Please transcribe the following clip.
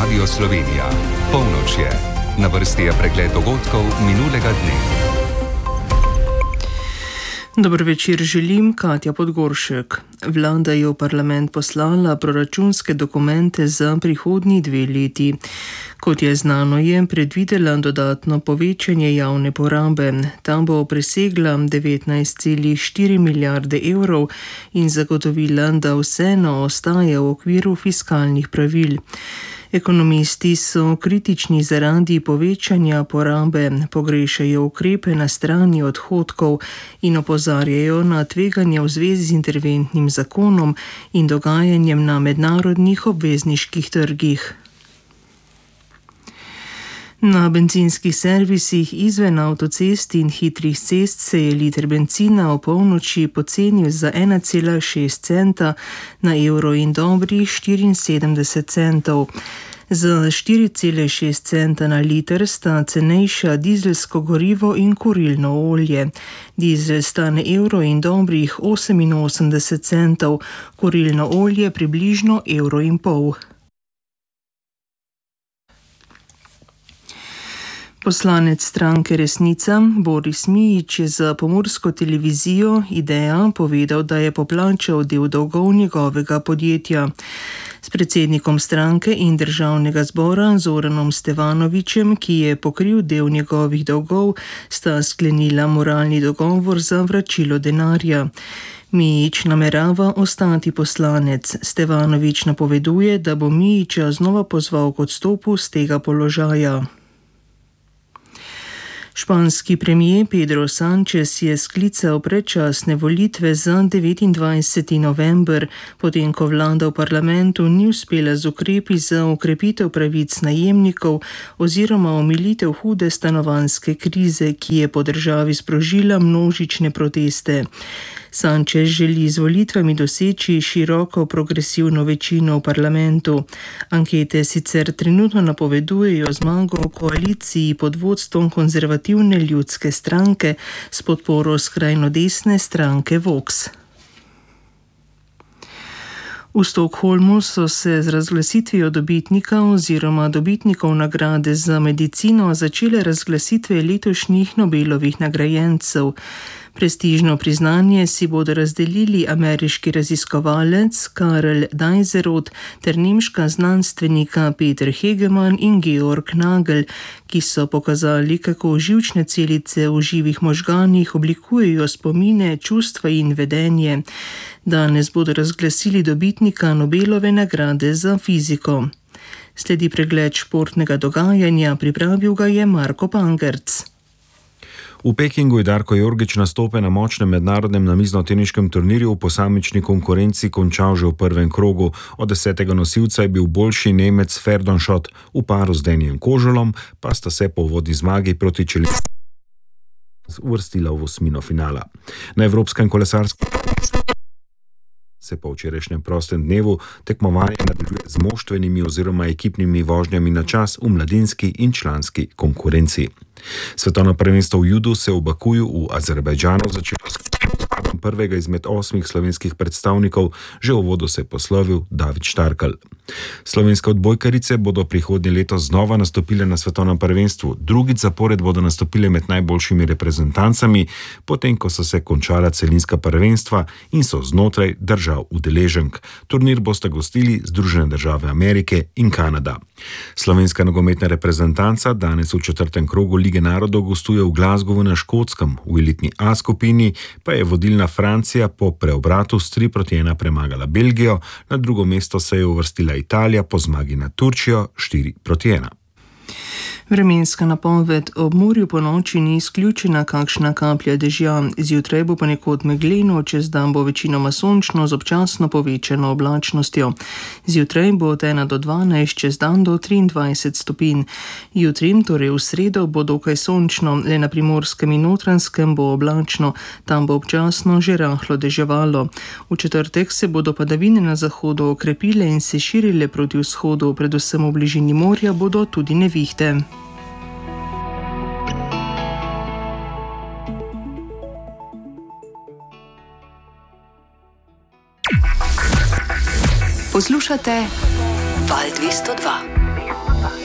Radio Slovenija. Polnoč je. Na vrsti je pregled dogodkov minulega dne. Dober večer želim, Katja Podgoršek. Vlada je v parlament poslala proračunske dokumente za prihodnji 2 leti. Kot je znano, je predvidela dodatno povečanje javne porabe. Ta bo presegla 19,4 milijarde evrov in zagotovila, da vseeno ostaja v okviru fiskalnih pravil. Ekonomisti so kritični zaradi povečanja porabe, pogrešajo ukrepe na strani odhodkov in opozarjajo na tveganja v zvezi z interventnim zakonom in dogajanjem na mednarodnih obvezniških trgih. Na bencinskih servisih izven avtocest in hitrih cest se je liter bencina o polnoči pocenil za 1,6 centa na evro in dobrih 74 centov. Za 4,6 centa na liter sta cenejša dizelsko gorivo in kurilno olje. Dizel stane evro in dobrih 88 centov, kurilno olje približno evro in pol. Poslanec stranke Resnica Boris Mijić je za Pomursko televizijo Idea povedal, da je poplačal del dolgov njegovega podjetja. S predsednikom stranke in državnega zbora Zoranom Stevanovićem, ki je pokril del njegovih dolgov, sta sklenila moralni dogovor za vračilo denarja. Mijić namerava ostati poslanec. Stevanović napoveduje, da bo Mijića znova pozval k odstopu z tega položaja. Španski premijer Pedro Sánchez je sklical predčasne volitve za 29. november, potem ko vlada v parlamentu ni uspela z ukrepi za okrepitev pravic najemnikov oziroma omilitev hude stanovanjske krize, ki je po državi sprožila množične proteste. Sánchez želi z volitvami doseči široko progresivno večino v parlamentu. Ankete sicer trenutno napovedujejo zmago v koaliciji pod vodstvom konzervativne ljudske stranke s podporo skrajno desne stranke Vox. V Stockholmu so se z razglasitvijo dobitnika oziroma dobitnikov nagrade za medicino začele razglasitve letošnjih Nobelovih nagrajencev. Prestižno priznanje si bodo razdelili ameriški raziskovalec Karl Deiserot ter nemška znanstvenika Peter Hegemann in Georg Nagel, ki so pokazali, kako živčne celice v živih možganih oblikujejo spomine, čustva in vedenje. Danes bodo razglasili dobitnika Nobelove nagrade za fiziko. Sledi pregled športnega dogajanja, pripravil ga je Marko Pangerc. V Pekingu je Darko Jorgić nastope na močnem mednarodnem namiznoteniškem turnirju v posamični konkurenci končal že v prvem krogu. Od 10. nosilca je bil boljši Nemec Ferdonšot, v paru z Denijem Koželom pa sta se po uvodni zmagi proti Čelinsku uvrstila v osmino finala. Na evropskem kolesarskem se po včerajšnjem prostem dnevu tekmovanje nadaljuje z moštvenimi oziroma ekipnimi vožnjami na čas v mladinski in članski konkurenci. Svetovno prvenstvo v judu se v Bakuju v Azerbajdžanu začelo s spadom prvega izmed 8 slovenskih predstavnikov, že v uvodu se je poslovil David Štarkel. Slovenske odbojkarice bodo prihodnje leto znova nastopile na svetovnem prvenstvu, drugič zapored bodo nastopile med najboljšimi reprezentancami, potem ko so se končala celinska prvenstva in so znotraj držav udeleženk. Turnir bosta gostili Združene države Amerike in Kanada. Slovenska nogometna reprezentanca danes v 4. krogu Lige narodov gostuje v Glasgowu na Škotskem, v elitni A skupini pa je vodilna Francija po preobratu s 3-1 premagala Belgijo, na drugo mesto se je uvrstila Italija po zmagi nad Turčijo 4-1. Vremenska napoved: ob morju po noči ni izključena kakšna kaplja dežja, zjutraj bo ponekod megleno, čez dan bo večinoma sončno z občasno povečano oblačnostjo. Zjutraj bo od 1 do 12, čez dan do 23 stopinj. Jutri, torej v sredo, bo dokaj sončno, le na Primorskem in Notranjskem bo oblačno, tam bo občasno že rahlo deževalo. V četrtek se bodo padavine na zahodu okrepile in se širile proti vzhodu, predvsem v bližini morja bodo tudi nevihte. Poslušate Val 202.